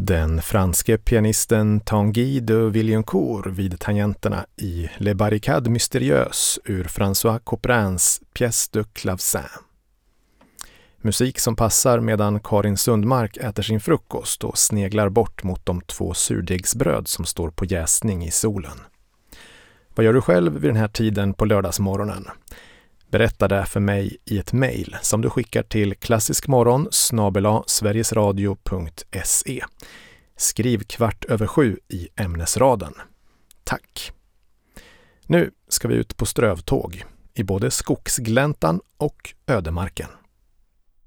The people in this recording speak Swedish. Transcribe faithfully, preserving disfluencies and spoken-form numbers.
Den franske pianisten Tanguy de Villencourt vid tangenterna i Les Barricades Mystérieuses ur François Couperins Pièce de Clavecin. Musik som passar medan Karin Sundmark äter sin frukost och sneglar bort mot de två surdegsbröd som står på jäsning i solen. Vad gör du själv vid den här tiden på lördagsmorgonen? Berätta det för mig i ett mejl som du skickar till klassiskmorgon snabel-a sverigesradio punkt se. Skriv kvart över sju i ämnesraden. Tack! Nu ska vi ut på strövtåg i både skogsgläntan och ödemarken.